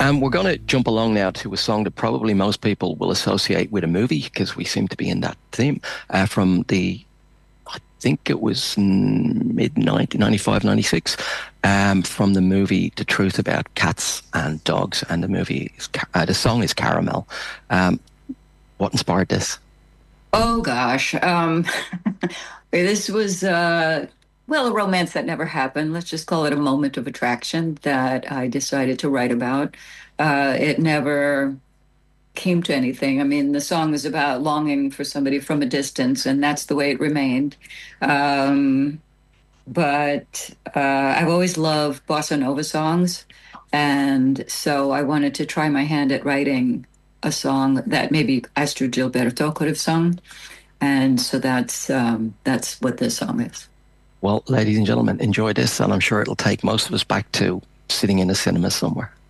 We're going to jump along now to a song that probably most people will associate with a movie because we seem to be in that theme from I think it was mid 1995, 96, from the movie The Truth About Cats and Dogs. And the song is Caramel. What inspired this? Oh gosh. This was a romance that never happened. Let's just call it a moment of attraction that I decided to write about. It never came to anything. I mean, the song is about longing for somebody from a distance, and that's the way it remained. Um, but I've always loved bossa nova songs, and so I wanted to try my hand at writing a song that maybe Astrid Gilberto could have sung. And so that's what this song is. Well, ladies and gentlemen, enjoy this, and I'm sure it'll take most of us back to sitting in a cinema somewhere.